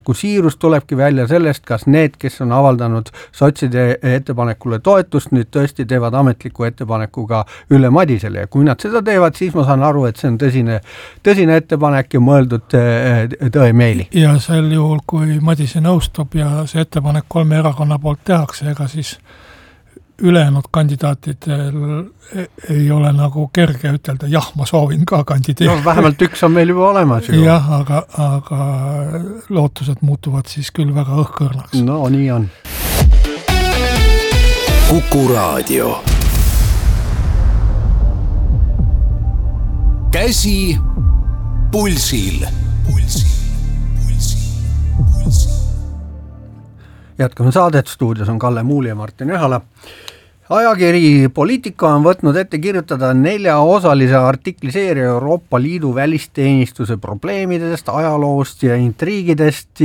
kui siirus tulebki välja sellest, kas need, kes on avaldanud sotside ettepanekule toetust, nüüd tõesti teevad ametliku ettepanekuga Ülle Madisele ja kui nad seda teevad, siis ma saan aru, et see on tõsine ettepanek ja mõeldud tõemeeli. Ja sel juhul, kui Madise nõustub ja see ettepanek 3 erakonna poolt tehakse, ega siis ülejäänud kandidaatidel ei ole nagu kerge ütelda, jah, ma soovin ka kandideerida. No vähemalt üks on meil juba olemas. Jah, aga lootused muutuvad siis küll väga õhkõrnaks. No nii on. Kuku Raadio. Käsi pulsil. Jätkame saadet, stuudios on Kalle Muuli ja Martin Ehala. Ajakiri Poliitika on võtnud ette kirjutada 4-osalise artikliseeria Euroopa Liidu välisteenistuse probleemidest, ajaloost ja intriigidest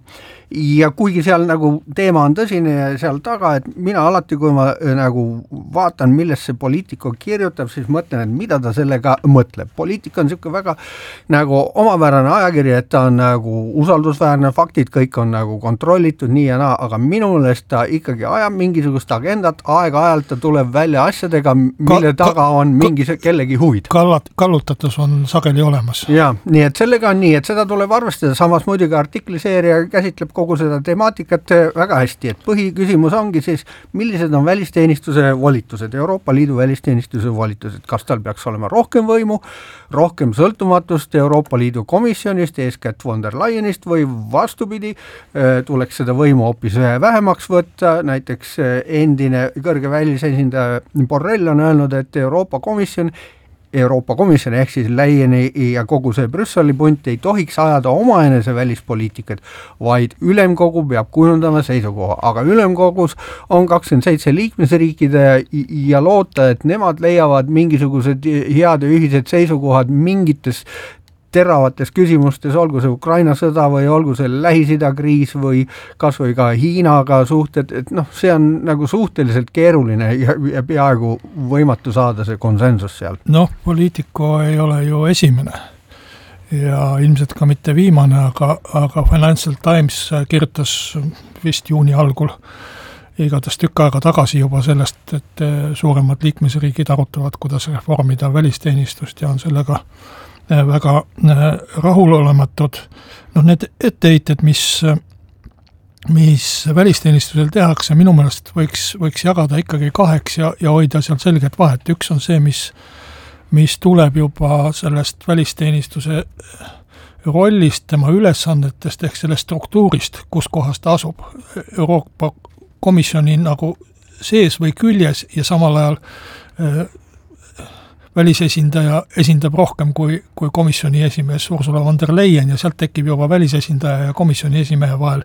ja kuigi seal nagu teema on tõsine ja seal taga, et mina alati, kui ma nagu vaatan, millest see Poliitika kirjutab, siis mõtlen, et mida ta sellega mõtleb. Poliitika on niisugune väga nagu omapärane ajakiri, et ta on nagu usaldusväärne, faktid kõik on nagu kontrollitud nii ja naa, aga minu meelest ta ikkagi ajab mingisugust agendat, aeg-ajalt ta tuleb välja asjadega, mille taga on mingi kellegi huvid. Kallutatus on sageli olemas. Ja, nii et sellega on nii, et seda tuleb arvestada, samas muidugi artikliseerija käsitleb kogu seda temaatikat väga hästi, et põhiküsimus ongi siis, millised on välisteenistuse volitused, Euroopa Liidu välisteenistuse volitused, kas tal peaks olema rohkem võimu, rohkem sõltumatust Euroopa Liidu komisjonist, eeskätt von der Leyenist või vastupidi, tuleks seda võimu hoopis vähemaks võtta, näiteks endine kõrge välisesindaja Borrell on öelnud, et Euroopa Komisjon ehk siis Leyeni ja kogu see Brüsseli punt ei tohiks ajada omaenese välispoliitikat, vaid ülemkogu peab kujundama seisukoha, aga ülemkogus on 27 liikmesriikide ja loota, et nemad leiavad mingisugused head ühised seisukohad mingites teravates küsimustes, olgu see Ukraina sõda või olgu see Lähis-Ida kriis või kas või ka Hiinaga suhted, et see on nagu suhteliselt keeruline ja peaaegu võimatu saada see konsensus seal. Poliitico ei ole ju esimene ja ilmselt ka mitte viimane, aga Financial Times kirjutas vist juuni algul igatahes tükk aega tagasi juba sellest, et suuremad liikmesriigid arutavad, kuidas reformida välisteenistust ja on sellega väga rahulolematud. Need etteheited, mis välisteenistusel tehakse, minu meelest võiks jagada ikkagi 2 ja hoida seal selget vahet. Üks on see, mis tuleb juba sellest välisteenistuse rollist, tema ülesannetest ehk sellest struktuurist, kus kohas ta asub Euroopa Komisjoni nagu sees või küljes ja samal ajal välisesindaja esindab rohkem kui komisjoni esimees Ursula von der Leyen ja sealt tekib juba välisesindaja ja komisjoni esimehe vahel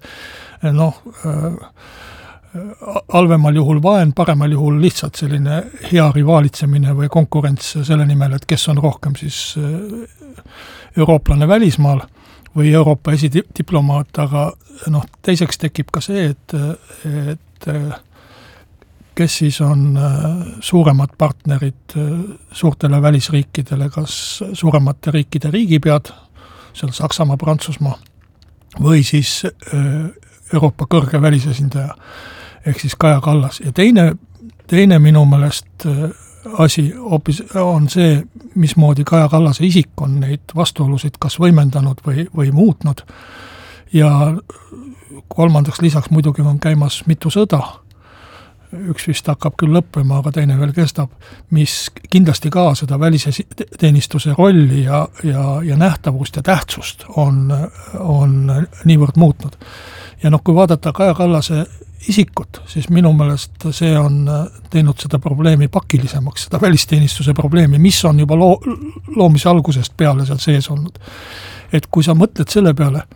halvemal juhul vaen, paremal juhul lihtsalt selline hea rivaalitsemine või konkurents selle nimel, et kes on rohkem siis eurooplane välismaal või Euroopa esidiplomaat, aga teiseks tekib ka see, et kes siis on suuremad partnerid suurtele välisriikidele, kas suuremate riikide riigipead, seal Saksamaa, Prantsusmaa, või siis Euroopa kõrge välisesindaja, ehk siis Kaja Kallas. Ja teine minu meelest asi hoopis on see, mismoodi Kaja Kallase isik on neid vastuolusid kas võimendanud või muutnud. Ja kolmandaks lisaks muidugi on käimas mitu sõda, üks vist hakkab küll lõppema, aga teine veel kestab, mis kindlasti ka seda välisteenistuse rolli ja nähtavust ja tähtsust on niivõrd muutnud. Ja kui vaadata Kaja Kallase isikut, siis minu meelest see on teinud seda probleemi pakilisemaks, seda välisteenistuse probleemi, mis on juba loomise algusest peale seal sees olnud. Et kui sa mõtled selle peale,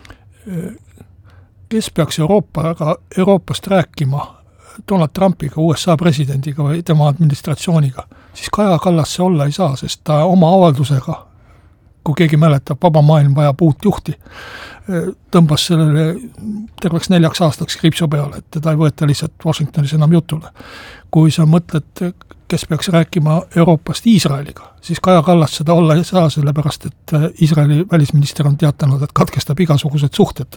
kes peaks Euroopast rääkima Donald Trumpiga, USA presidendiga või tema administratsiooniga, siis Kaja Kallas see olla ei saa, sest ta oma avaldusega, kui keegi mäletab, vaba maailm vajab uut juhti, tõmbas sellele terveks 4 aastaks kriipsu peale, et teda ei võeta lihtsalt Washingtonis enam jutule. Kui sa mõtled, kes peaks rääkima Euroopast Iisraeliga, siis Kaja Kallas seda olla ei saa, sellepärast et Iisraeli välisminister on teatanud, et katkestab igasugused suhted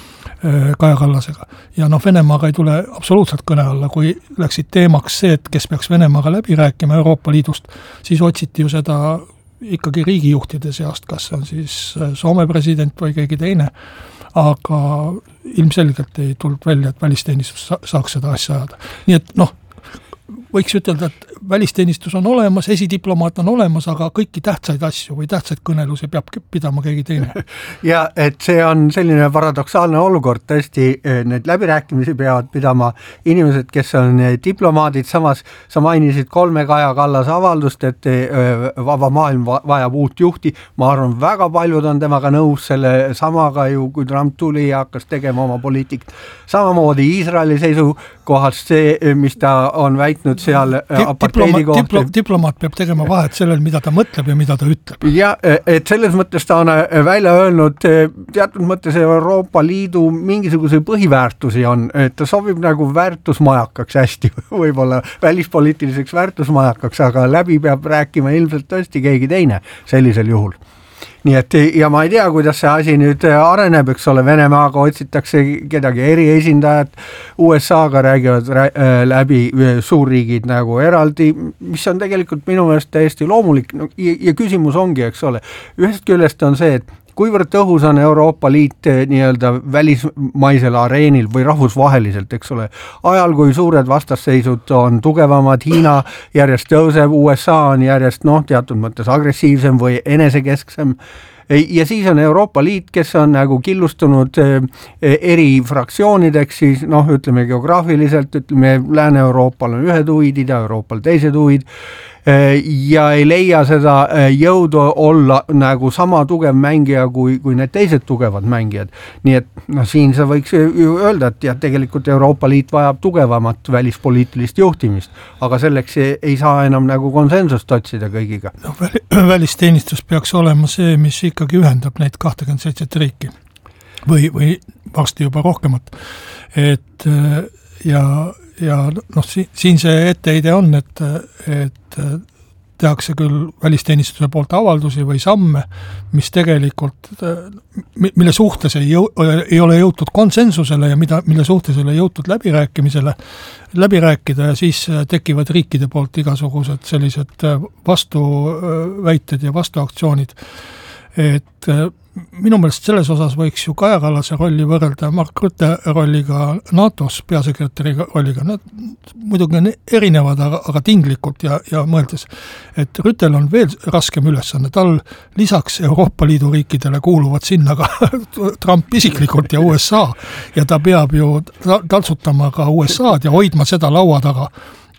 Kaja Kallasega. Ja Venemaaga ei tule absoluutselt kõne alla, kui läksid teemaks see, et kes peaks Venemaaga läbi rääkima Euroopa Liidust, siis otsiti ju seda ikkagi riigijuhtide seast, kas on siis Soome president või keegi teine, aga ilmselgelt ei tulnud välja, et välisteenistus saaks seda asja ajada. Nii et võiks ütelda, et välisteenistus on olemas, esidiplomaat on olemas, aga kõiki tähtsaid asju või tähtsaid kõnelusi peab pidama keegi teine. Ja et see on selline paradoksaalne olukord, tõesti need läbirääkimisi peavad pidama inimesed, kes on diplomaadid, samas sa mainisid 3 Kaja Kallase avaldust, et vaba maailm vajab uut juhti, ma arvan, väga paljud on temaga nõus selle samaga ju, kui Trump tuli ja hakkas tegema oma poliitikat. Samamoodi Iisraeli seisukohast see, mis ta on väitnud seal diplomaat peab tegema vahet sellel, mida ta mõtleb ja mida ta ütleb. Ja et selles mõttes ta on välja öelnud teatud mõttes Euroopa Liidu mingisuguse põhiväärtusi on, et ta sobib nagu väärtusmajakaks hästi, võib-olla välispoliitiliseks väärtusmajakaks, aga läbi peab rääkima ilmselt tõesti keegi teine sellisel juhul. Nii et, ja ma ei tea, kuidas see asi nüüd areneb, eks ole, Venemaaga otsitakse kedagi eriesindajat, USA-ga räägivad läbi suurriigid nagu eraldi, mis on tegelikult minu meelest täiesti loomulik ja küsimus ongi, eks ole, ühest küljest on see, et kuivõrd tõhus on Euroopa Liit nii-öelda välismaisel areenil või rahvusvaheliselt, eks ole, ajal kui suured vastasseisud on tugevamad, Hiina järjest tõuseb, USA on järjest teatud mõttes agressiivsem või enesekesksem, ja siis on Euroopa Liit, kes on nagu killustunud eri fraktsioonideks, siis ütleme geograafiliselt, ütleme Lääne-Euroopal on ühed huvid, Ida-Euroopal teised huvid, ja ei leia seda jõudu olla nagu sama tugev mängija kui need teised tugevad mängijad. Nii et siin sa võiks ju öelda, et tegelikult Euroopa Liit vajab tugevamat välispoliitilist juhtimist, aga selleks ei saa enam nagu konsensust otsida kõigiga. Välisteenistus peaks olema see, mis ikkagi ühendab neid 27 riiki või varsti juba rohkemat. Et siin see etteide on, et tehakse küll välisteenistuse poolt avaldusi või samme, mis tegelikult, mille suhtes ei ole jõutud konsensusele ja mille suhtes ei ole jõutud läbi rääkida ja siis tekivad riikide poolt igasugused sellised vastuväited ja vastuaktsioonid. Et minu meelest selles osas võiks ju Kaja Kallase rolli võrrelda Mark Rutte rolliga NATO-s, peasekretäri rolliga. Nad muidugi on erinevad, aga tinglikult ja mõeldes, et Rüttel on veel raskem ülesanne. Tal lisaks Euroopa Liidu riikidele kuuluvad sinna ka Trump isiklikult ja USA ja ta peab ju taltsutama ka USA-d ja hoidma seda laua taga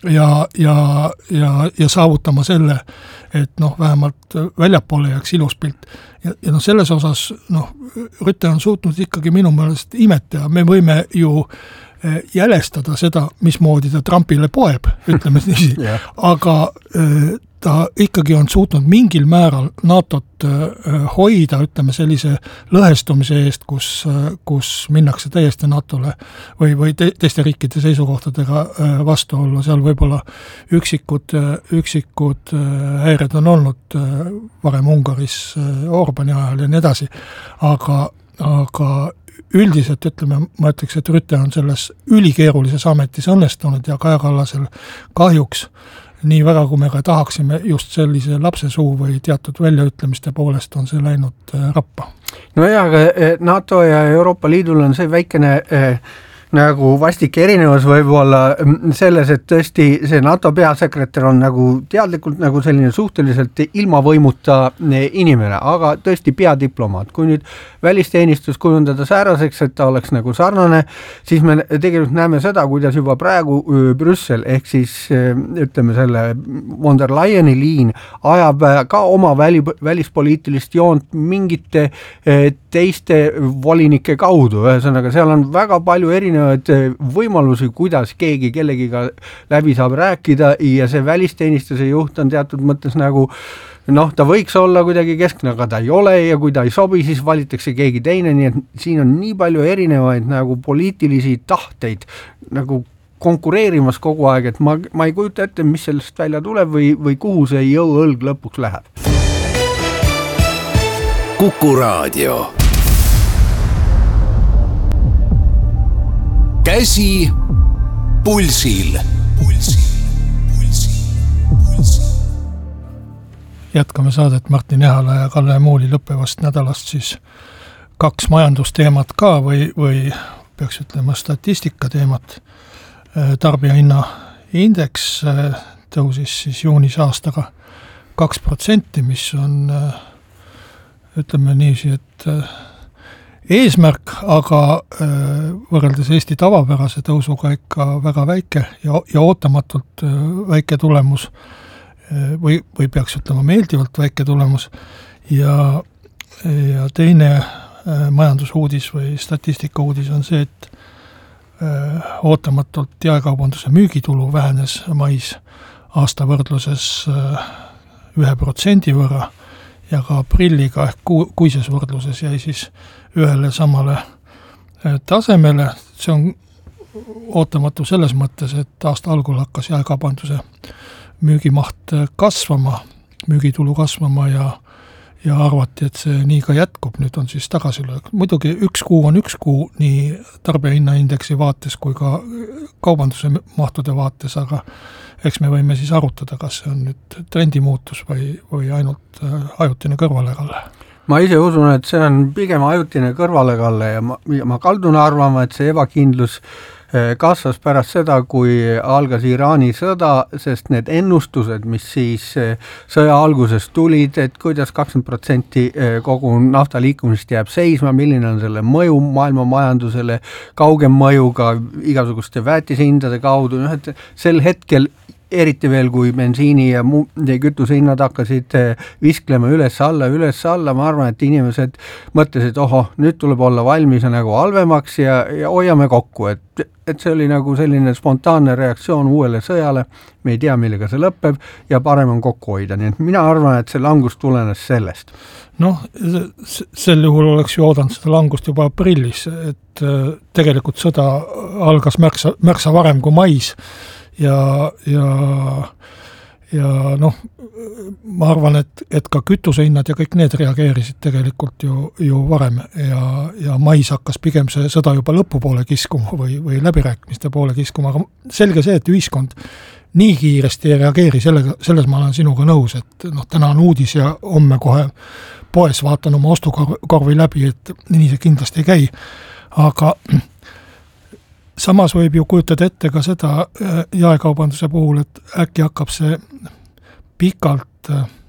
ja saavutama selle, et vähemalt väljapoole jääks ilus pilt. Ja selles osas, Rütte on suutnud ikkagi minu meelest imetada. Me võime ju jälestada seda, mismoodi ta Trumpile poeb, ütleme nii, aga ta ikkagi on suutnud mingil määral NATO-t hoida, ütleme sellise lõhestumise eest, kus minnakse täiesti NATO-le või teiste riikide seisukohtadega vastu olla. Seal võib-olla üksikud häired on olnud varem Ungaris Orbani ajal ja nii edasi, aga üldiselt ütleme, ma ütleks, et Rütte on selles ülikeerulises ametis õnnestunud ja Kaja Kallasel kahjuks nii väga, kui me ka tahaksime just sellise lapsesuu või teatud väljaütlemiste poolest on see läinud rappa. No ja, aga NATO ja Euroopa Liidul on see väikene nagu vastik erinevus võib-olla selles, et tõesti see NATO peasekretär on nagu teadlikult nagu selline suhteliselt ilma võimuta inimene, aga tõesti peadiplomaat. Kui nüüd välisteenistus kujundada sääraseks, et ta oleks nagu sarnane, siis me tegelikult näeme seda, kuidas juba praegu Brüssel ehk siis ütleme selle von der Leyeni liin ajab ka oma välispoliitilist joont mingite teiste volinike kaudu. Ühesõnaga, seal on väga palju erinevaid võimalusi, kuidas keegi kellegiga läbi saab rääkida ja see välisteenistuse juht on teatud mõttes nagu ta võiks olla kuidagi keskne, aga ta ei ole ja kui ta ei sobi, siis valitakse keegi teine, nii et siin on nii palju erinevaid nagu poliitilisi tahteid nagu konkureerimas kogu aeg, et ma ei kujuta ette, mis sellest välja tuleb või kuhu see jõuõlg lõpuks läheb. Kuku Raadio. Käsi pulsil. Jätkame saadet Martin Ehala ja Kalle Muuli lõppevast nädalast siis 2 majandusteemat ka või peaks ütlema statistika teemat. Tarbijahinna indeks tõusis siis juunis aastaga 2%, mis on ütleme niiviisi, et eesmärk, aga võrreldes Eesti tavapärase tõusuga ikka väga väike ja ootamatult väike tulemus või peaks ütlema meeldivalt väike tulemus ja teine majandusuudis või statistika uudis on see, et ootamatult jaekaubanduse müügitulu vähenes mais aasta võrdluses 1% võrra ja ka aprilliga ehk kuises võrdluses jäi siis ühele samale tasemele. See on ootamatu selles mõttes, et aasta algul hakkas jaekaubanduse müügimaht kasvama, müügitulu kasvama ja arvati, et see nii ka jätkub, nüüd on siis tagasilöök. Muidugi üks kuu on üks kuu nii tarbijahinnaindeksi vaates kui ka kaubanduse mahtude vaates, aga eks me võime siis arutada, kas see on nüüd trendimuutus või ainult ajutine kõrvalekalle. Ma ise usun, et see on pigem ajutine kõrvalekalle ja ma kaldun arvama, et see ebakindlus kasvas pärast seda, kui algas Iraani sõda, sest need ennustused, mis siis sõja alguses tulid, et kuidas 20% kogu nafta liikumist jääb seisma, milline on selle mõju maailma majandusele, kaugem mõju ka igasuguste väetisehindade kaudu, et sel hetkel eriti veel, kui bensiini ja kütuse hinnad hakkasid visklema üles-alla, ma arvan, et inimesed mõtlesid, nüüd tuleb olla valmis nagu halvemaks ja hoiame kokku, et see oli nagu selline spontaanne reaktsioon uuele sõjale, me ei tea, millega see lõpeb ja parem on kokku hoida, nii et mina arvan, et see langus tulenes sellest. Sel juhul oleks ju oodanud seda langust juba aprillis, et tegelikult sõda algas märksa varem kui mais ja ma arvan, et ka kütusehinnad ja kõik need reageerisid tegelikult ju varem ja mais hakkas pigem see sõda juba lõpupoole kiskuma või läbirääkimiste poole kiskuma, aga selge see, et ühiskond nii kiiresti ei reageeri, selles ma olen sinuga nõus, et täna on uudis ja homme kohe poes vaatan oma ostukorvi läbi, et nii see kindlasti ei käi, aga samas võib ju kujutada ette ka seda jaekaubanduse puhul, et äkki hakkab see pikalt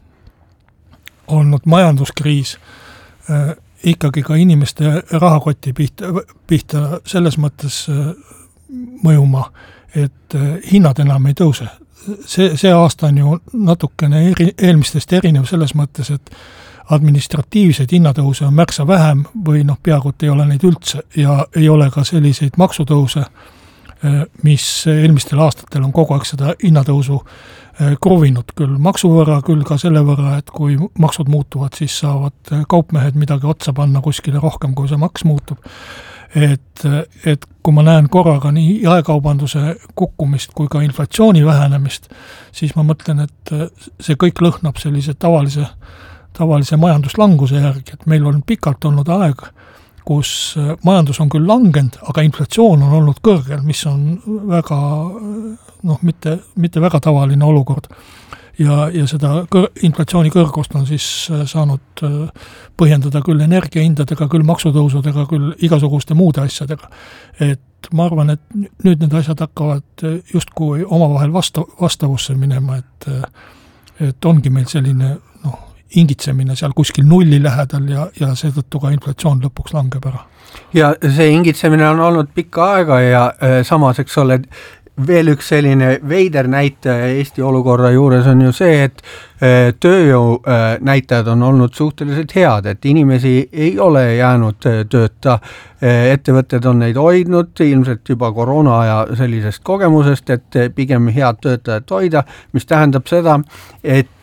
olnud majanduskriis ikkagi ka inimeste rahakoti pihta selles mõttes mõjuma, et hinnad enam ei tõuse. See aasta on ju natukene eelmistest erinev selles mõttes, et administratiivseid hinnatõuse on märksa vähem või peaaegu ei ole neid üldse ja ei ole ka selliseid maksutõuse, mis eelmistel aastatel on kogu aeg seda hinnatõusu kruvinud küll maksu võrra, küll ka selle võrra, et kui maksud muutuvad, siis saavad kaupmehed midagi otsa panna kuskile rohkem, kui see maks muutub. Et kui ma näen korraga nii jaekaubanduse kukkumist kui ka inflatsiooni vähenemist, siis ma mõtlen, et see kõik lõhnab sellise tavalise majanduslanguse järgi, et meil on pikalt olnud aeg, kus majandus on küll langenud, aga inflatsioon on olnud kõrgel, mis on väga, mitte väga tavaline olukord. Ja seda inflatsiooni kõrgust on siis saanud põhjendada küll energiahindadega, küll maksutõusudega, küll igasuguste muude asjadega. Et ma arvan, et nüüd need asjad hakkavad justkui omavahel vastavusse minema, et ongi meil selline ingitsemine seal kuskil nulli lähedal ja seetõttu ka inflatsioon lõpuks langeb ära. Ja see ingitsemine on olnud pikka aega ja samas, eks ole, veel üks selline veider näitaja Eesti olukorra juures on ju see, et tööjõu näitajad on olnud suhteliselt head, et inimesi ei ole jäänud tööta, ettevõtted on neid hoidnud ilmselt juba koroona aja sellisest kogemusest, et pigem head töötajat hoida, mis tähendab seda, et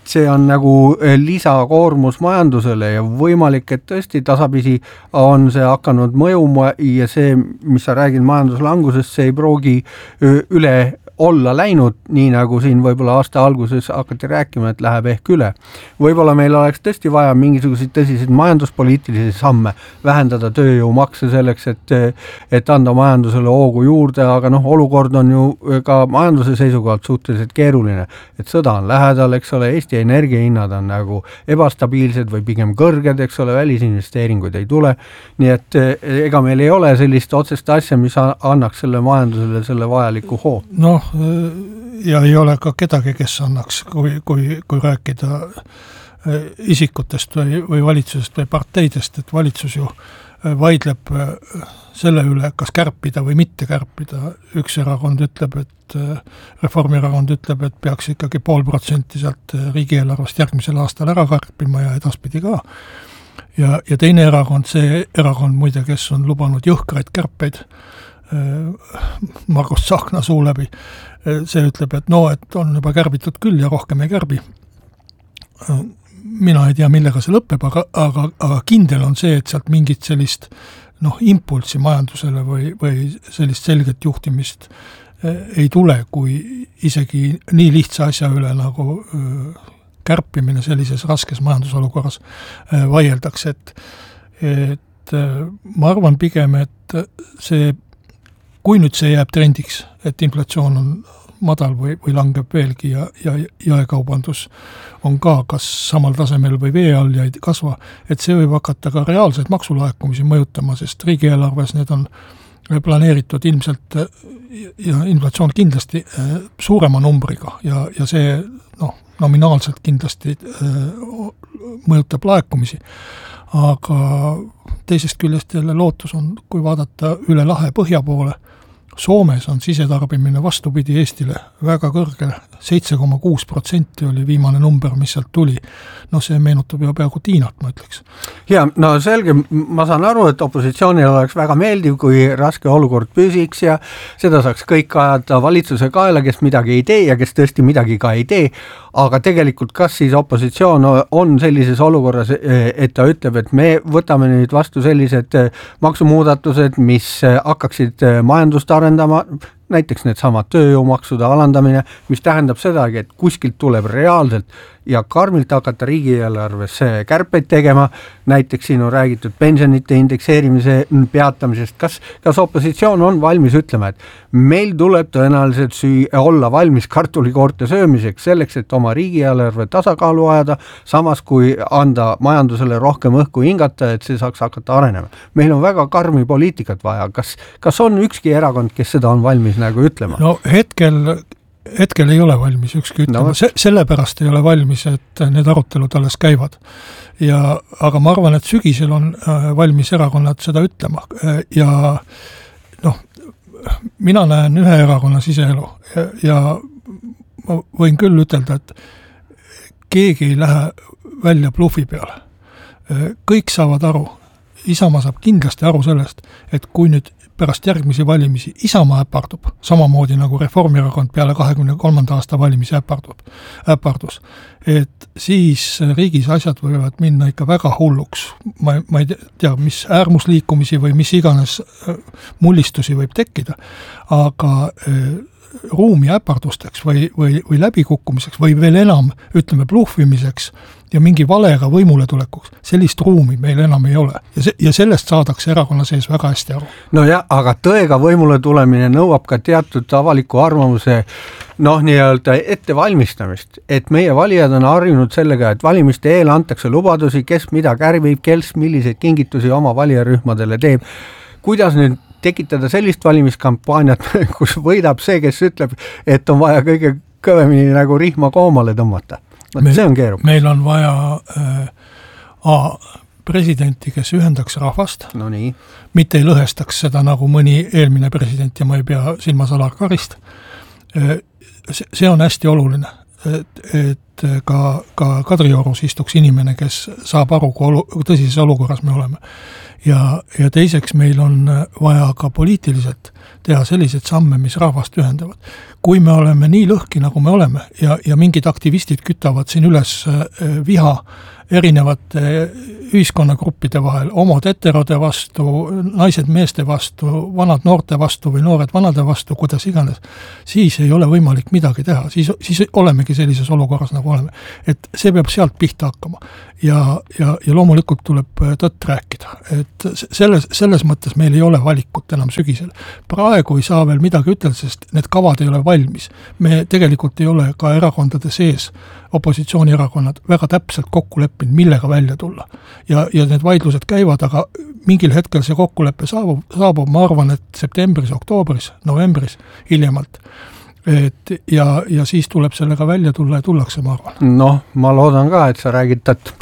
see on nagu lisakoormus majandusele ja võimalik, et tõesti tasapisi on see hakanud mõjuma ja see, mis sa räägid majanduslangusest, see ei pruugi üle olla läinud, nii nagu siin võib-olla aasta alguses hakati rääkima, et läheb ehk üle. Võib-olla meil oleks tõesti vaja mingisuguseid tõsiseid majanduspoliitilisi samme, vähendada tööjõumakse selleks, et anda majandusele hoogu juurde, aga olukord on ju ka majanduse seisukohalt suhteliselt keeruline, et sõda on lähedal, eks ole, Eesti energiahinnad on nagu ebastabiilsed või pigem kõrged, eks ole, välisinvesteeringuid ei tule, nii et ega meil ei ole sellist otsest asja, mis annaks selle majandusele selle vajaliku hoo. Ja ei ole ka kedagi, kes annaks, kui rääkida isikutest või valitsusest või parteidest, et valitsus ju vaidleb selle üle, kas kärpida või mitte kärpida. Üks erakond ütleb, et Reformierakond ütleb, et peaks ikkagi 0,5% sealt riigieelarvest järgmisel aastal ära kärpima ja edaspidi ka. Ja teine erakond, see erakond muide, kes on lubanud jõhkraid kärpeid Margus Tsahkna suu läbi, see ütleb, et et on juba kärbitud küll ja rohkem ei kärbi. Mina ei tea, millega see lõpeb, aga kindel on see, et sealt mingit sellist impulsi majandusele või sellist selget juhtimist ei tule, kui isegi nii lihtsa asja üle nagu kärpimine sellises raskes majandusolukorras vaieldakse, et ma arvan pigem, et kui nüüd see jääb trendiks, et inflatsioon on madal või langeb veelgi ja jaekaubandus on ka kas samal tasemel või vee all ja ei kasva, et see võib hakata ka reaalseid maksulaekumisi mõjutama, sest riigieelarves need on planeeritud ilmselt ja inflatsioon kindlasti suurema numbriga ja see nominaalselt kindlasti mõjutab laekumisi. Aga teisest küljest jälle lootus on, kui vaadata üle lahe põhja poole, Soomes on sisetarbimine vastupidi Eestile väga kõrge, 7,6% oli viimane number, mis sealt tuli. See meenutab ju peaaegu Tiinat, ma ütleks. Ja, selge, ma saan aru, et opositsioonil oleks väga meeldiv, kui raske olukord püsiks ja seda saaks kõik ajada valitsuse kaela, kes midagi ei tee ja kes tõesti midagi ka ei tee, aga tegelikult kas siis opositsioon on sellises olukorras, et ta ütleb, et me võtame nüüd vastu sellised maksumuudatused, mis hakkaksid majandust arendama, näiteks need samad tööjõumaksude alandamine, mis tähendab sedagi, et kuskilt tuleb reaalselt ja karmilt hakata riigieelarves kärpeid tegema, näiteks siin on räägitud pensionite indekseerimise peatamisest, kas opositsioon on valmis ütlema, et meil tuleb tõenäoliselt olla valmis kartulikoorte söömiseks selleks, et oma riigieelarve tasakaalu ajada, samas kui anda majandusele rohkem õhku hingata, et see saaks hakata arenema. Meil on väga karmi poliitikat vaja, kas on ükski erakond, kes seda on valmis nagu ütlema? Hetkel ei ole valmis ükski ütlema, sellepärast ei ole valmis, et need arutelud alles käivad. Aga ma arvan, et sügisel on valmis erakonnad seda ütlema ja mina näen ühe erakonna siseelu ja ma võin küll ütelda, et keegi ei lähe välja blufi peale. Kõik saavad aru, Isamaa saab kindlasti aru sellest, et kui nüüd pärast järgmisi valimisi Isamaa äpardub, samamoodi nagu Reformierakond peale 23. aasta valimisi äpardus, et siis riigis asjad võivad minna ikka väga hulluks. Ma ei tea, mis äärmusliikumisi või mis iganes mullistusi võib tekkida, aga ruumi äpardusteks või läbikukkumiseks või veel enam, ütleme, blufimiseks ja mingi valega võimule tulekuks, sellist ruumi meil enam ei ole. Ja sellest saadakse erakonna sees väga hästi aru. Aga tõega võimule tulemine nõuab ka teatud avaliku arvamuse nii-öelda ettevalmistamist, et meie valijad on harjunud sellega, et valimiste eel antakse lubadusi, kes mida kärbib, kes milliseid kingitusi oma valijarühmadele teeb. Kuidas nüüd tekitada sellist valimiskampaaniat, kus võidab see, kes ütleb, et on vaja kõige kõvemini nagu rihma koomale tõmmata. See on keerub. Meil on vaja presidenti, kes ühendaks rahvast, mitte ei lõhestaks seda nagu mõni eelmine president ja ma ei pea silmas Alar Karist. See on hästi oluline, et et ka Kadriorus istuks inimene, kes saab aru, kui tõsises olukorras me oleme. Ja teiseks meil on vaja ka poliitiliselt teha selliseid samme, mis rahvast ühendavad. Kui me oleme nii lõhki, nagu me oleme, ja mingid aktivistid kütavad siin üles viha erinevate ühiskonnagruppide vahel, homod heterode vastu, naised meeste vastu, vanad noorte vastu või noored vanade vastu, kuidas iganes, siis ei ole võimalik midagi teha, siis olemegi sellises olukorras, nagu oleme. Et see peab sealt pihta hakkama. Ja loomulikult tuleb tõtt rääkida, et selles mõttes meil ei ole valikut enam sügisel. Praegu ei saa veel midagi ütelda, sest need kavad ei ole valmis. Me tegelikult ei ole ka erakondade sees, opositsioonierakonnad väga täpselt kokku leppinud, millega välja tulla. Ja need vaidlused käivad, aga mingil hetkel see kokkulepe saabub, ma arvan, et septembris, oktoobris, novembris hiljemalt. Ja siis tuleb sellega välja tulla ja tullakse, ma arvan. Noh, ma loodan ka, et sa räägid tõtt.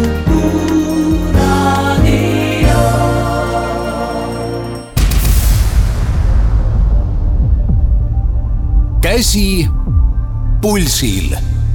Käsi pulsil.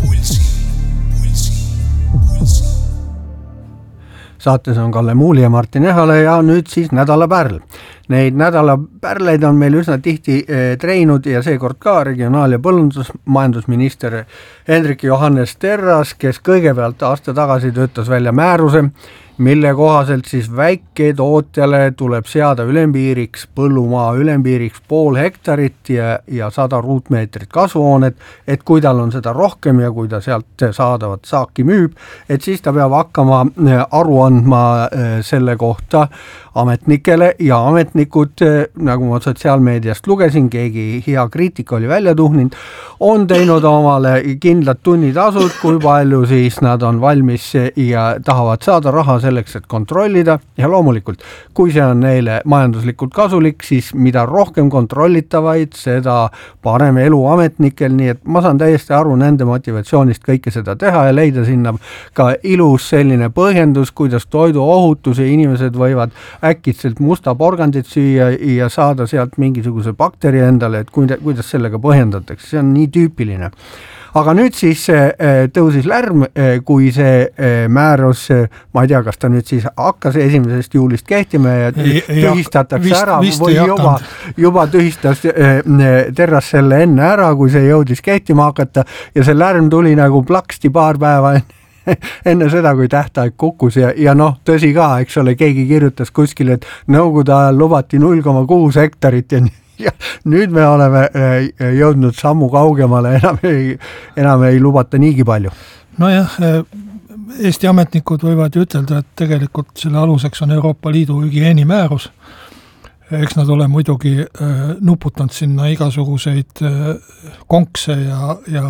Saates on Kalle Muuli ja Martin Ehale ja nüüd siis nädala pärl. Neid nädala pärleid on meil üsna tihti treinud ja seekord ka regionaal- ja põllundusmajandusminister Hendrik Johannes Terras, kes kõigepealt aasta tagasi töötas välja määruse, mille kohaselt siis väiketootjale tuleb seada ülempiiriks, põllumaa ülempiiriks 0,5 hektarit ja 100 ruutmeetrit kasvuhoonet, et kui tal on seda rohkem ja kui ta sealt saadavat saaki müüb, et siis ta peab hakkama aru andma selle kohta ametnikele ja ametnikud, nagu ma sotsiaalmeediast lugesin, keegi hea kriitika oli välja tuhninud, on teinud omale kindlad tunnitasud, kui palju siis nad on valmis ja tahavad saada raha selleks, et kontrollida ja loomulikult, kui see on neile majanduslikult kasulik, siis mida rohkem kontrollitavaid, seda parem elu ametnikel, nii et ma saan täiesti aru nende motivatsioonist kõike seda teha ja leida sinna ka ilus selline põhjendus, kuidas toiduohutus ja inimesed võivad äkitselt musta porgandit süüa ja saada sealt mingisuguse bakteri endale, et kuidas sellega põhjendatakse, see on nii tüüpiline. Aga nüüd siis tõusis lärm, kui see määrus, ma ei tea, kas ta nüüd siis hakkas 1. juulist kehtima ja tühistatakse ära või juba tühistas Terras selle enne ära, kui see jõudis kehtima hakata ja see lärm tuli nagu plaksti paar päeva enne seda, kui tähtaeg kukkus ja noh, tõsi ka, eks ole, keegi kirjutas kuskil, et nõukogude ajal lubati 0,6 hektarit ja nüüd me oleme jõudnud sammu kaugemale, enam ei lubata niigi palju. Nojah, Eesti ametnikud võivad ju ütelda, et tegelikult selle aluseks on Euroopa Liidu hügieenimäärus. Eks nad ole muidugi nuputanud sinna igasuguseid konkse ja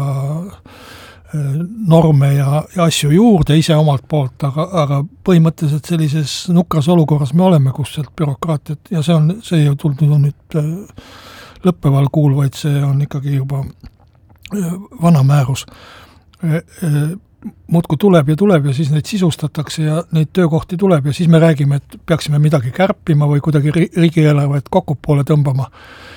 norme ja asju juurde ise omalt poolt, aga põhimõtteliselt sellises nukras olukorras me oleme, kus sealt bürokraatiat ja see ei tulnud nüüd lõppeval kuul, vaid see on ikkagi juba vana määrus. Muudkui tuleb ja siis neid sisustatakse ja neid töökohti tuleb ja siis me räägime, et peaksime midagi kärpima või kuidagi riigieelarvet kokkupoole tõmbama.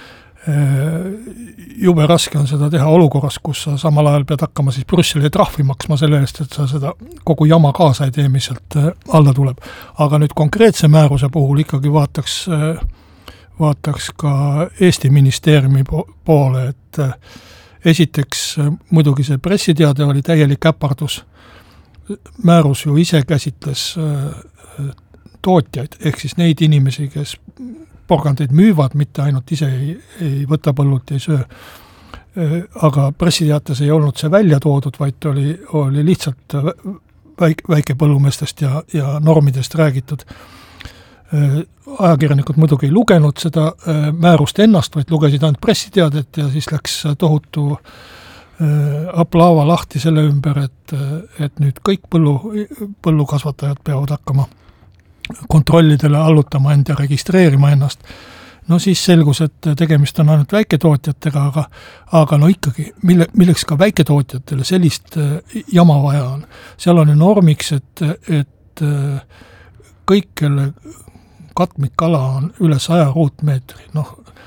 Jube raske on seda teha olukorras, kus sa samal ajal pead hakkama siis Brüsseli trahvi maksma selle eest, et sa seda kogu jama kaasa ei tee, mis sealt alla tuleb. Aga nüüd konkreetse määruse puhul ikkagi vaataks ka Eesti ministeeriumi poole, et esiteks muidugi see pressiteade oli täielik äpardus. Määrus ju ise käsitles tootjaid, ehk siis neid inimesi, kes porgandeid müüvad, mitte ainult ise ei võta põllult, ei söö. Aga pressiteates ei olnud see välja toodud, vaid oli lihtsalt väikepõllumeestest ja normidest räägitud. Ajakirjanikud muidugi ei lugenud seda määrust ennast, vaid lugesid ainult pressiteadet ja siis läks tohutu aplaava lahti selle ümber, et nüüd kõik põllukasvatajad peavad hakkama kontrollidele allutama end ja registreerima ennast. No siis selgus, et tegemist on ainult väiketootjatega, aga no ikkagi, milleks ka väiketootjatele sellist jama vaja on. Seal on ju normiks, et kõik, kelle katmikala on üle 100 ruutmeetri, noh,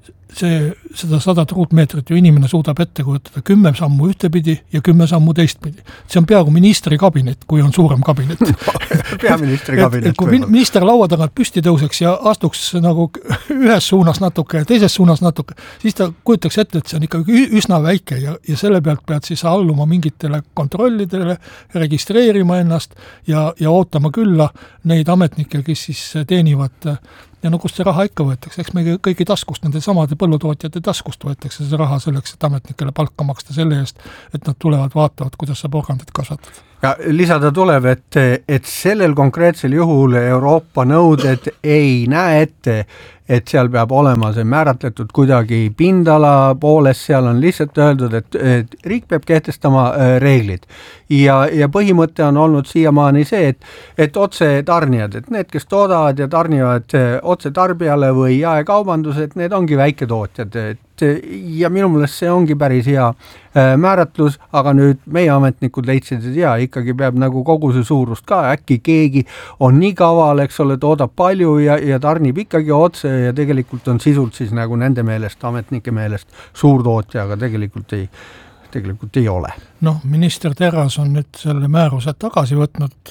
seda 100 ruutmeetrit ju inimene suudab ette kujutada 10 sammu ühtepidi ja 10 sammu teistpidi. See on peaaegu ministri kabinet, kui on suurem kabinet. Peaministri kabinet. Et kui minister laua tagant püsti tõuseks ja astuks nagu ühes suunas natuke ja teises suunas natuke, siis ta kujutaks ette, et see on ikkagi üsna väike ja selle pealt pead siis alluma mingitele kontrollidele, registreerima ennast ja ootama külla neid ametnikke, kes siis teenivad ja no kust see raha ikka võetakse, eks me kõigi taskust, nende samade põllutootjate taskust võetakse see raha selleks, et ametnikele palka maksta selle eest, et nad tulevad, vaatavad, kuidas saab organdit kasvatada. Ja lisada tuleb, et sellel konkreetsel juhul Euroopa nõuded ei näe ette, et seal peab olema see määratletud kuidagi pindala pooles, seal on lihtsalt öeldud, et riik peab kehtestama reeglid. Ja põhimõte on olnud siiamaani see, et otse tarnijad, et need, kes toodavad ja tarnivad otse tarbijale või jaekaubandus, et need ongi väiketootjad, ja minu meelest see ongi päris hea määratlus, aga nüüd meie ametnikud leidsid, et ikkagi peab nagu kogu see suurust ka, äkki keegi on nii kaval, eks ole, toodab palju ja tarnib ikkagi otse ja tegelikult on sisult siis nagu nende meelest, ametnike meelest suurtootja, aga tegelikult ei ole. Noh, minister Terras on nüüd selle määruse tagasi võtnud.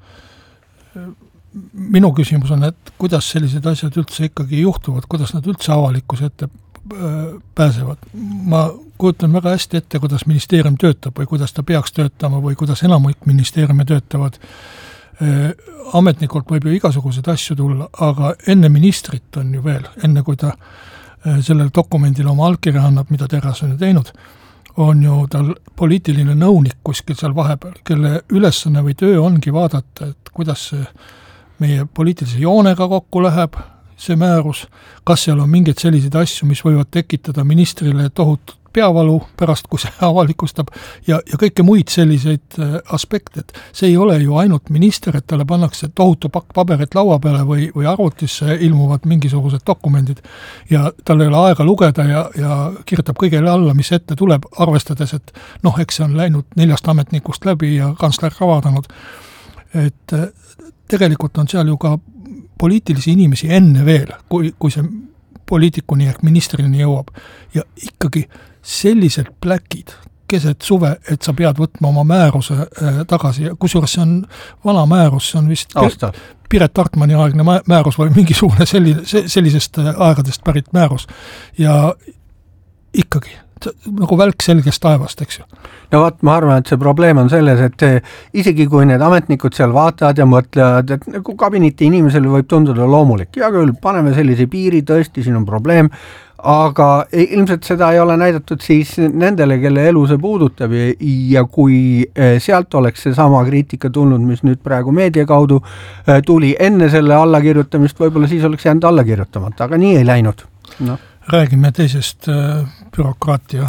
Minu küsimus on, et kuidas sellised asjad üldse ikkagi juhtuvad, kuidas nad üldse avalikkuse ette pääsevad. Ma kujutan väga hästi ette, kuidas ministeerium töötab või kuidas ta peaks töötama või kuidas enamik ministeeriumi töötavad. Ametnikult võib ju igasuguseid asju tulla, aga enne ministrit on ju veel, enne kui ta sellel dokumendil oma allkirja annab, mida Terras on ju teinud, on ju tal poliitiline nõunik kuskil seal vahepeal, kelle ülesanne või töö ongi vaadata, et kuidas see meie poliitilise joonega kokku läheb, see määrus, kas seal on mingeid selliseid asju, mis võivad tekitada ministrile tohutut peavalu pärast, kui see avalikustab ja kõike muid selliseid aspekte. See ei ole ju ainult minister, et talle pannakse tohutu pakk paberit laua peale või arvutisse ilmuvad mingisugused dokumendid ja tal ei ole aega lugeda ja kirjutab kõigele alla, mis ette tuleb, arvestades, et eks see on läinud 4 ametnikust läbi ja kantsler ka vaadanud. Et tegelikult on seal ju ka poliitilisi inimesi enne veel, kui see poliitikuni ehk ministrini jõuab. Ja ikkagi sellised pläkid keset suve, et sa pead võtma oma määruse tagasi. Kusjuures see on vana määrus, see on vist Piret Hartmani aegne määrus või mingisugune sellisest aegadest pärit määrus. Ja ikkagi nagu välk selgest taevast, eks ju. No vaat, ma arvan, et see probleem on selles, et isegi kui need ametnikud seal vaatavad ja mõtlevad, et nagu kabineti inimesel võib tunduda loomulik. Ja küll, paneme sellise piiri, tõesti, siin on probleem, aga ilmselt seda ei ole näidatud siis nendele, kelle elu see puudutab ja kui sealt oleks see sama kriitika tulnud, mis nüüd praegu meedia kaudu tuli enne selle allakirjutamist, võib-olla siis oleks jäänud alla kirjutamata, aga nii ei läinud. Räägime teisest bürokraatia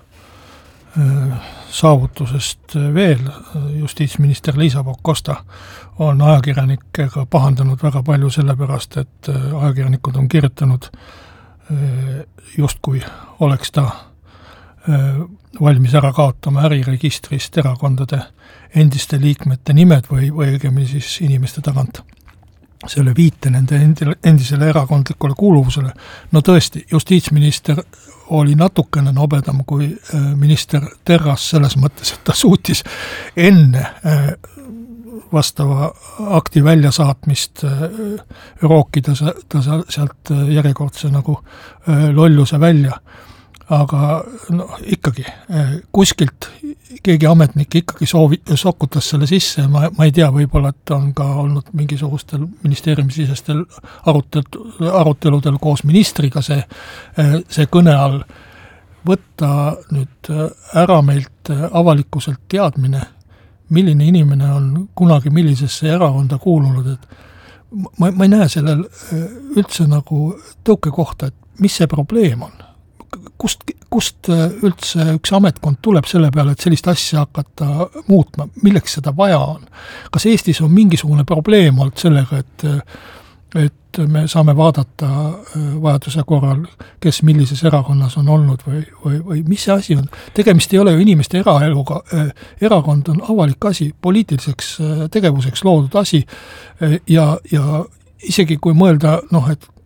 saavutusest veel. Justiitsminister Liisa Pakosta on ajakirjanikega pahandanud väga palju sellepärast, et ajakirjanikud on kirjutanud justkui oleks ta valmis ära kaotama äriregistrist erakondade endiste liikmete nimed või õigemini siis inimeste tagant selle viite nende endisele erakondlikule kuuluvusele. No tõesti, justiitsminister oli natukene nobedam kui minister Terras selles mõttes, et ta suutis enne vastava akti väljasaatmist rookida ta sealt järjekordse nagu lolluse välja. Aga ikkagi kuskilt keegi ametnik ikkagi sokutas selle sisse. Ma ei tea, võib-olla, et on ka olnud mingisugustel ministeeriumisisestel aruteludel koos ministriga see kõne all võtta nüüd ära meilt avalikkuselt teadmine, milline inimene on kunagi millisesse erakonda kuulunud, et ma ei näe sellel üldse nagu tõuke kohta, et mis see probleem on. Kust üldse üks ametkond tuleb selle peale, et sellist asja hakata muutma, milleks seda vaja on? Kas Eestis on mingisugune probleem olnud sellega, et me saame vaadata vajaduse korral, kes millises erakonnas on olnud või mis see asi on? Tegemist ei ole ju inimeste eraeluga. Erakond on avalik asi, poliitiliseks tegevuseks loodud asi ja isegi kui mõelda, et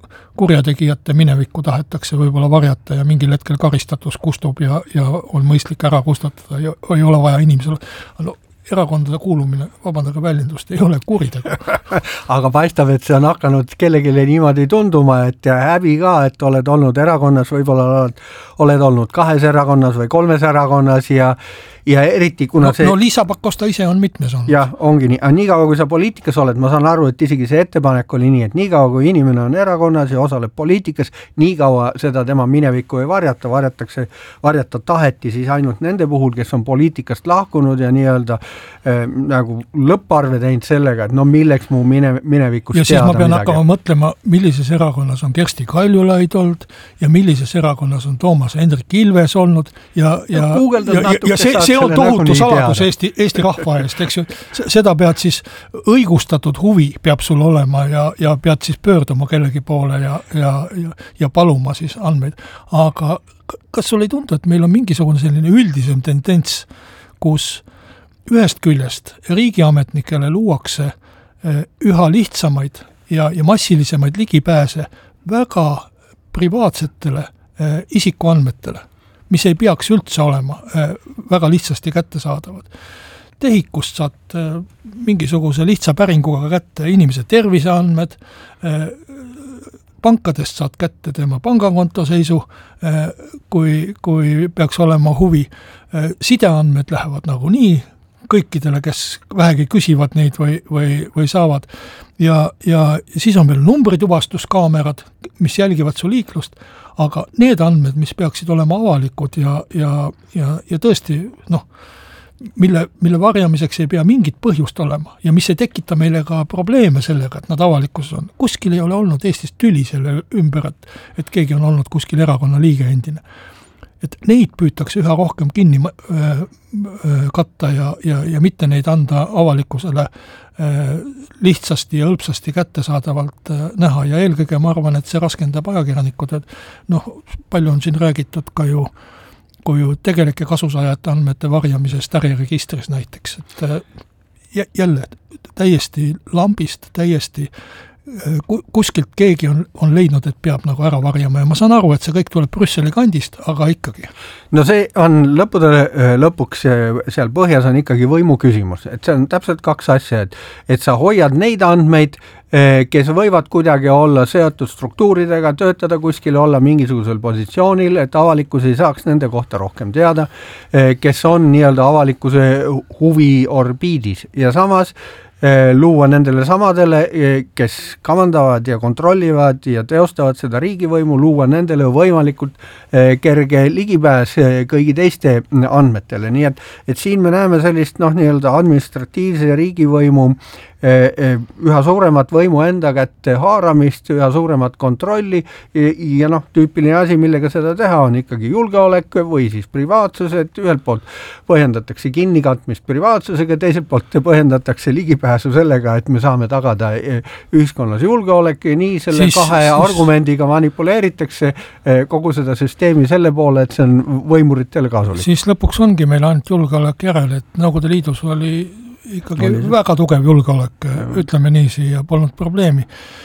kurjategijate minevikku tahetakse võib-olla varjata ja mingil hetkel karistatus kustub ja on mõistlik ära kustutada ja ei ole vaja inimesele. Erakondade kuulumine, vabandage väljendust, ei ole kuritegu. Aga paistab, et see on hakanud kellelegi niimoodi tunduma, et häbi ka, et oled olnud erakonnas, võib-olla oled olnud 2 erakonnas või 3 erakonnas ja eriti kuna see... No Liisa Pakosta ise on mitmes olnud. Jah, ongi nii. Aga niikaua, kui sa poliitikas oled, ma saan aru, et isegi see ettepanek oli nii, et niikaua, kui inimene on erakonnas ja osaleb poliitikas, niikaua seda tema minevikku ei varjata taheti siis ainult nende puhul, kes on poliitikast lahkunud ja nii-öelda nagu lõpparve teinud sellega, et no milleks mu minevikust ja siis ma pean hakkama mõtlema, millises erakonnas on Kersti Kaljulaid olnud ja millises erakonnas on Toomas Hendrik Ilves olnud ja see on tohutu saladus Eesti rahva eest, eks ju. Seda pead siis õigustatud huvi peab sul olema ja pead siis pöörduma kellegi poole ja paluma siis andmeid. Aga kas sul ei tundu, et meil on mingisugune selline üldisem tendents, kus ühest küljest riigiametnikele luuakse üha lihtsamaid ja massilisemaid ligipääse väga privaatsetele isikuandmetele, mis ei peaks üldse olema väga lihtsasti kättesaadavad. Tehikust saad mingisuguse lihtsa päringuga kätte inimese terviseandmed, pankadest saad kätte tema pangakonto seisu, kui peaks olema huvi. Sideandmed lähevad nagu nii kõikidele, kes vähegi küsivad neid või saavad. Ja siis on veel numbrituvastuskaamerad, mis jälgivad su liiklust, aga need andmed, mis peaksid olema avalikud ja tõesti, mille varjamiseks ei pea mingit põhjust olema ja mis ei tekita meile ka probleeme sellega, et nad avalikkus on. Kuskil ei ole olnud Eestis tüli selle ümber, et keegi on olnud kuskil erakonna liige endine. Et neid püütakse üha rohkem kinni katta ja mitte neid anda avalikkusele lihtsasti ja õlpsasti kättesaadavalt näha ja eelkõige ma arvan, et see raskendab ajakirjanikud, et palju on siin räägitud ka ju tegelike kasusaajate andmete varjamisest äriregistris näiteks, et jälle täiesti lambist, täiesti kuskilt keegi on leidnud, et peab nagu ära varjama ja ma saan aru, et see kõik tuleb Brüsseli kandist, aga ikkagi. No see on lõpuks seal põhjas on ikkagi võimu küsimus, et see on täpselt 2 asja, et sa hoiad neid andmeid, kes võivad kuidagi olla seotud struktuuridega, töötada kuskil, olla mingisugusel positsioonil, et avalikkus ei saaks nende kohta rohkem teada, kes on nii-öelda avalikkuse huvi orbiidis ja samas luua nendele samadele, kes kavandavad ja kontrollivad ja teostavad seda riigivõimu, luua nendele võimalikult kerge ligipääs kõigi teiste andmetele. Nii et siin me näeme sellist nii-öelda administratiivse riigivõimu üha suuremat võimu enda kätte haaramist, üha suuremat kontrolli ja tüüpiline asi, millega seda teha on ikkagi julgeolek või siis privaatsus, et ühelt poolt põhjendatakse kinnikatmist privaatsusega, teiselt poolt põhjendatakse ligipääsu sellega, et me saame tagada ühiskonnas julgeolek ja nii selle kahe argumendiga manipuleeritakse kogu seda süsteemi selle poole, et see on võimuritele kasulik. Siis lõpuks ongi meil ainult julgeolek järele, et Nõukogude Liidus oli ikkagi väga tugev julgeolek, ütleme niisi, ja polnud probleemi.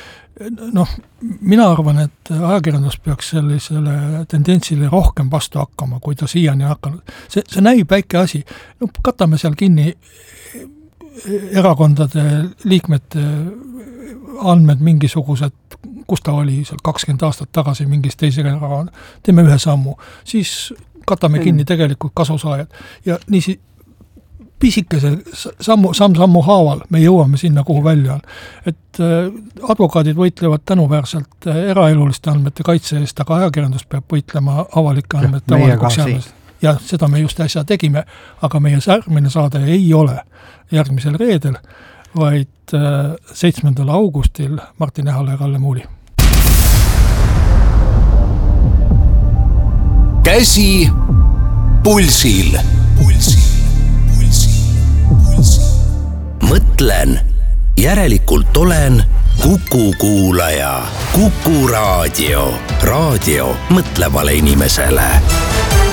Mina arvan, et ajakirjandus peaks sellisele tendentsile rohkem vastu hakkama, kui ta siiani hakanud. See näib väike asi. Katame seal kinni erakondade liikmete andmed mingisugused, kus ta oli seal 20 aastat tagasi mingis teisega erakond. Teeme ühe sammu. Siis katame kinni tegelikult kasusaajad. Ja niisi pisikese sammu haaval me jõuame sinna, kuhu välja on. Et advokaadid võitlevad tänuväärselt eraeluliste andmete kaitse eest, aga ajakirjandus peab võitlema avalike andmete avalikuks jäämist. Ja seda me just äsja tegime, aga meie järgmine saade ei ole järgmisel reedel, vaid 7. augustil Martin Ehala ja Kalle Muuli. Käsi pulsil. Mõtlen, järelikult olen Kuku kuulaja. Kuku raadio. Raadio mõtlevale inimesele.